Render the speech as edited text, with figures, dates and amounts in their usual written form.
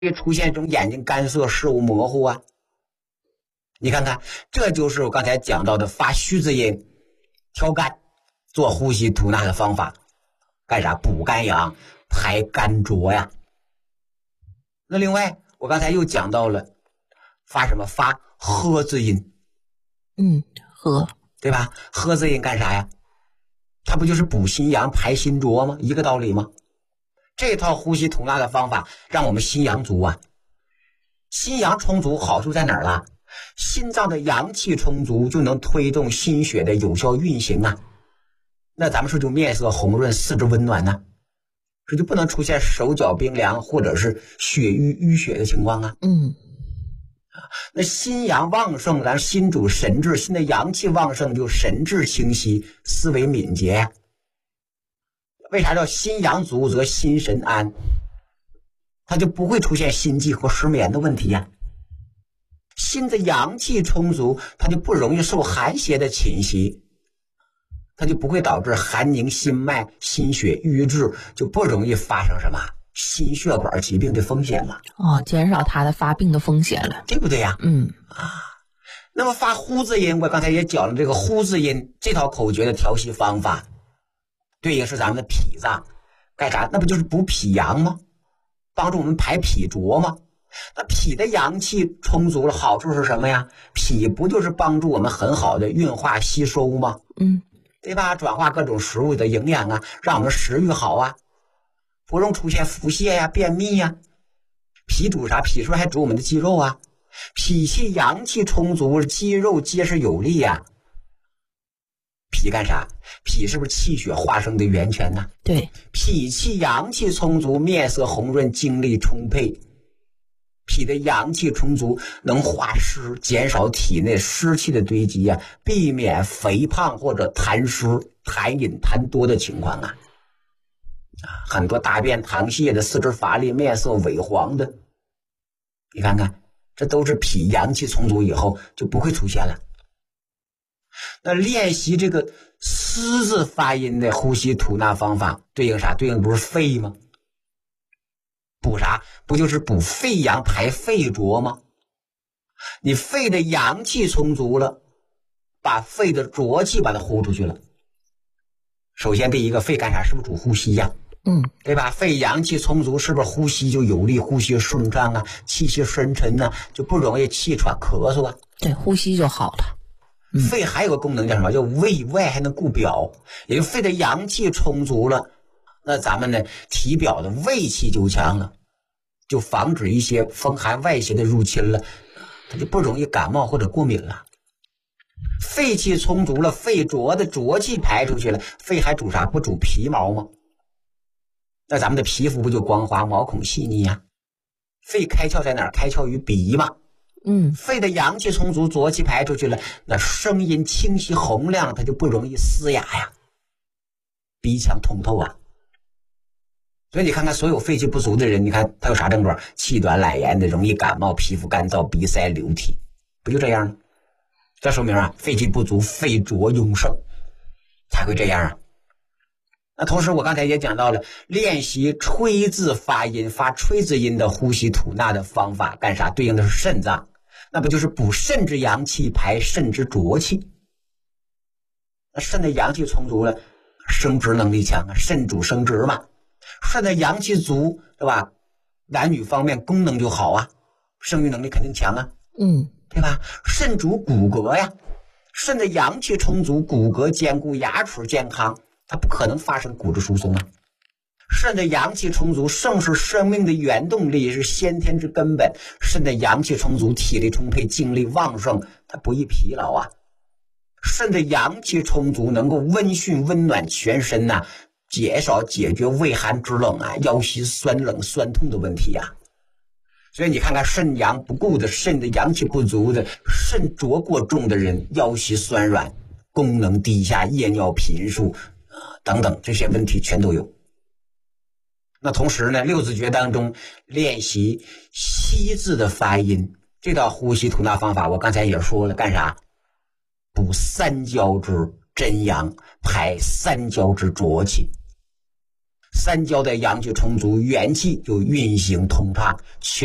出现这种眼睛干涩、视物模糊啊。你看看，这就是我刚才讲到的发须子音、调肝、做呼吸吐纳的方法。干啥？补肝阳、排肝浊呀。那另外，我刚才又讲到了发什么？发呵字音。 呵， 对吧？呵字音干啥呀？它不就是补心阳、排心浊吗？一个道理吗？这套呼吸吐纳的方法让我们心阳足啊。心阳充足好处在哪儿了？心脏的阳气充足，就能推动心血的有效运行啊。那咱们说就面色红润、四肢温暖呢，这就不能出现手脚冰凉或者是血瘀血的情况啊。那心阳旺盛，咱心主神志，心的阳气旺盛就神志清晰，思维敏捷呀。为啥叫心阳足则心神安？它就不会出现心悸和失眠的问题呀。心的阳气充足，它就不容易受寒邪的侵袭，它就不会导致寒凝心脉、心血瘀滞，就不容易发生什么心血管疾病的风险了。 减少它的发病的风险了， 对不对呀？那么发呼字音，我刚才也讲了这个呼字音这套口诀的调息方法，对应是咱们的脾脏，干啥？那不就是补脾阳吗？帮助我们排脾浊吗？那脾的阳气充足了，好处是什么呀？脾不就是帮助我们很好的运化吸收吗？对吧？转化各种食物的营养啊，让我们食欲好啊，不容易出现腹泻呀、便秘呀。脾主啥？脾是不是还主我们的肌肉啊？脾气阳气充足，肌肉结实有力啊。脾干啥？脾是不是气血化生的源泉呢？ 对， 脾气阳气充足，面色红润，精力充沛。脾的阳气充足，能化湿，减少体内湿气的堆积啊，避免肥胖或者痰湿、痰饮、痰多的情况啊。很多大便溏泻的、四肢乏力、面色萎黄的，你看看，这都是脾阳气充足以后就不会出现了。那练习这个嘶字发音的呼吸吐纳方法，对应啥？对应不是肺吗？补啥？不就是补肺阳、排肺浊吗？你肺的阳气充足了，把肺的浊气把它呼出去了。首先第一个，肺干啥？是不是主呼吸呀？对吧？肺阳气充足，是不是呼吸就有力，呼吸顺畅啊，气息深沉啊，就不容易气喘咳嗽啊？ 对，呼吸就好了。 肺还有个功能叫什么？叫胃外还能固表，也就肺的阳气充足了，那咱们呢体表的胃气就强了，就防止一些风寒外邪的入侵了，它就不容易感冒或者过敏了。肺气充足了，肺浊的浊气排出去了，肺还主啥？不主皮毛吗？那咱们的皮肤不就光滑，毛孔细腻呀？肺开窍在哪儿？开窍于鼻嘛。肺的阳气充足，浊气排出去了，那声音清晰洪亮，它就不容易嘶哑呀，鼻腔通透啊。所以你看看所有肺气不足的人，你看他有啥症状？气短懒言的，容易感冒，皮肤干燥，鼻塞流涕，不就这样吗？这说明啊，肺气不足，肺浊壅盛才会这样啊。那同时我刚才也讲到了练习吹字发音，发吹字音的呼吸吐纳的方法，干啥？对应的是肾脏，那不就是补肾之阳气，排肾之浊气？那肾的阳气充足了，生殖能力强啊，肾主生殖嘛。肾的阳气足，对吧？男女方面功能就好啊，生育能力肯定强啊，对吧？肾主骨骼呀，肾的阳气充足，骨骼坚固，牙齿健康，它不可能发生骨质疏松啊。肾的阳气充足，肾是生命的原动力，是先天之根本。肾的阳气充足，体力充沛，精力旺盛，它不易疲劳啊。肾的阳气充足，能够温煦温暖全身呐，解决畏寒肢冷啊、腰膝酸冷酸痛的问题啊。所以你看看肾阳不顾的、肾的阳气不足的、肾浊过重的人，腰膝酸软、功能低下、夜尿频数等等，这些问题全都有。那同时呢，六字诀当中练习吸字的发音，这道呼吸吐纳方法我刚才也说了，干啥？补三焦之真阳，排三焦之浊气。三焦的阳气充足，元气就运行通畅，